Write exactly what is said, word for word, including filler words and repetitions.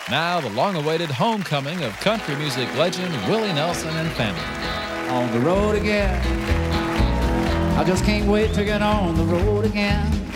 Now, the long-awaited homecoming of country music legend Willie Nelson and family. On the road again. I just can't wait to get on the road again.